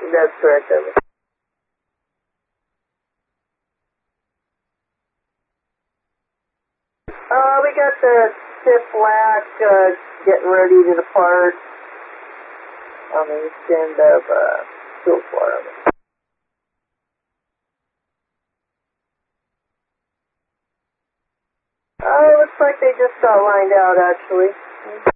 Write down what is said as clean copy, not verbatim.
That's correct, over. We got the stiff lack getting ready to depart on the east end of Fuel Floor. It looks like they just got lined out, actually.